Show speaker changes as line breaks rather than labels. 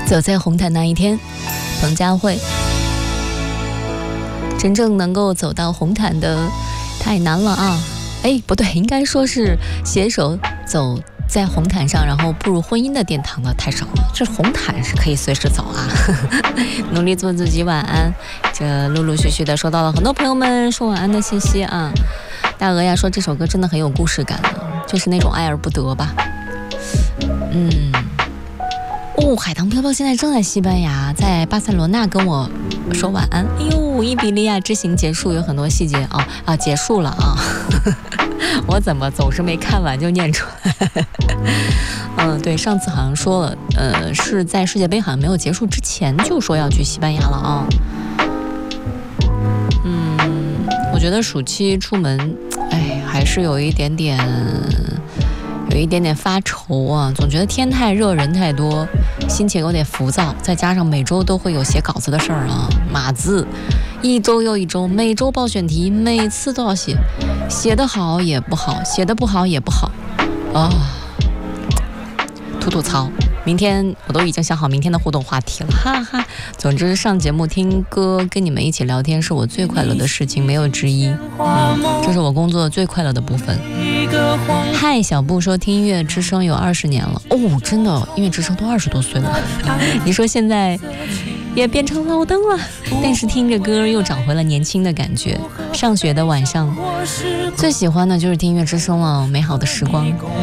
走在红毯那一天，彭佳慧。真正能够走到红毯的太难了啊！不对，应该说是携手走在红毯上，然后步入婚姻的殿堂的太少了。这红毯是可以随时走啊！努力做自己，晚安。这陆陆续续的收到了很多朋友们说晚安的信息啊。大鹅呀说这首歌真的很有故事感，就是那种爱而不得吧。海棠飘飘现在正在西班牙，在巴塞罗那跟我说晚安。伊比利亚之行结束，有很多细节结束了啊。我怎么总是没看完就念出来？对，上次好像说了，是在世界杯好像没有结束之前就说要去西班牙了啊。我觉得暑期出门，还是有一点点发愁啊，总觉得天太热，人太多，心情有点浮躁，再加上每周都会有写稿子的事儿啊，码字，一周又一周，每周报选题，每次都要写，写得好也不好，写得不好也不好啊，吐槽。明天我都已经想好明天的互动话题了，哈哈。总之上节目听歌跟你们一起聊天是我最快乐的事情，没有之一。这是我工作最快乐的部分。嗨，小布说听音乐之声有20年了真的，音乐之声都20多岁了。你说现在也变成老灯了，但是听着歌又找回了年轻的感觉。上学的晚上最喜欢的就是听音乐之声了，美好的时光。